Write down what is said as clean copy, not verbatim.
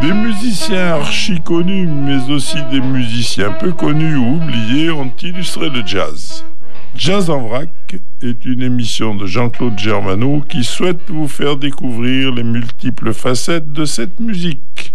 Des musiciens archi connus, mais aussi des musiciens peu connus ou oubliés ont illustré le jazz. Jazz en vrac est une émission de Jean-Claude Germano qui souhaite vous faire découvrir les multiples facettes de cette musique.